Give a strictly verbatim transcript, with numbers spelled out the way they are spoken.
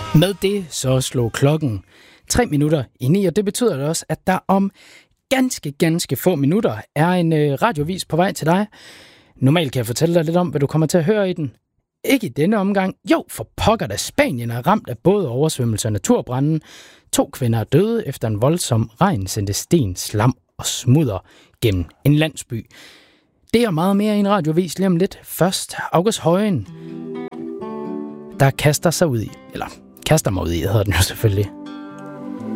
Med det så slog klokken tre minutter i ni, og det betyder også, at der om ganske, ganske få minutter er en øh, radiovis på vej til dig. Normalt kan jeg fortælle dig lidt om, hvad du kommer til at høre i den. Ikke i denne omgang. Jo, for pokker da, Spanien er ramt af både oversvømmelse og naturbranden. To kvinder er døde efter en voldsom regn sendte sten, slam og smudder gennem en landsby. Det er meget mere i en radiovis lige om lidt. Først August Højen, der kaster sig ud i, eller kaster mig ud i, hedder den jo selvfølgelig,